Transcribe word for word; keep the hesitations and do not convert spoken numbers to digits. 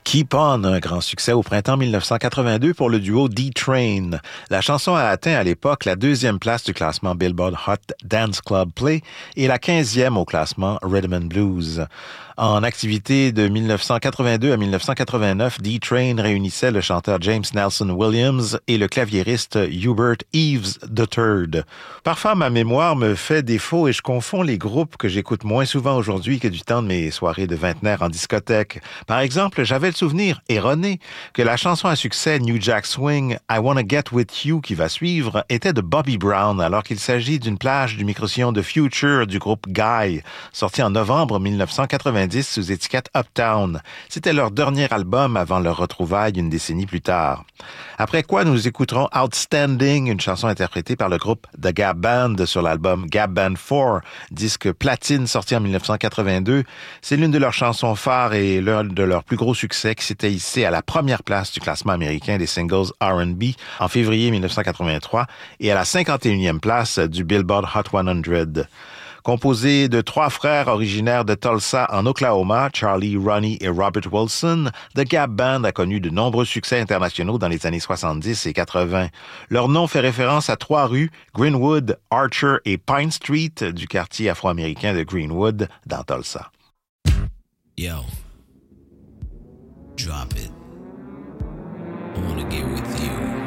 Keep On, un grand succès au printemps mille neuf cent quatre-vingt-deux pour le duo D-Train. La chanson a atteint à l'époque la deuxième place du classement Billboard Hot Dance Club Play et la quinzième au classement Rhythm and Blues. En activité de mille neuf cent quatre-vingt-deux à mille neuf cent quatre-vingt-neuf, D-Train réunissait le chanteur James Nelson Williams et le claviériste Hubert Eaves the third. Parfois, ma mémoire me fait défaut et je confonds les groupes que j'écoute moins souvent aujourd'hui que du temps de mes soirées de vingtenaire en discothèque. Par exemple, j'avais le souvenir erroné que la chanson à succès New Jack Swing « I Wanna Get With You » qui va suivre était de Bobby Brown alors qu'il s'agit d'une plage du micro-sillon de Future du groupe Guy, sorti en novembre mille neuf cent quatre-vingt-dix sous étiquette Uptown. C'était leur dernier album avant leur retrouvaille une décennie plus tard. Après quoi, nous écouterons Outstanding, une chanson interprétée par le groupe The Gap Band sur l'album Gap Band quatre, disque platine sorti en mille neuf cent quatre-vingt-deux. C'est l'une de leurs chansons phares et l'un de leurs plus gros succès qui s'était hissé à la première place du classement américain des singles R and B en février mille neuf cent quatre-vingt-trois et à la cinquante et unième place du Billboard Hot cent. Composé de trois frères originaires de Tulsa en Oklahoma, Charlie, Ronnie et Robert Wilson, The Gap Band a connu de nombreux succès internationaux dans les années soixante-dix et quatre-vingts. Leur nom fait référence à trois rues, Greenwood, Archer et Pine Street, du quartier afro-américain de Greenwood, dans Tulsa. Yo, drop it. I wanna get with you.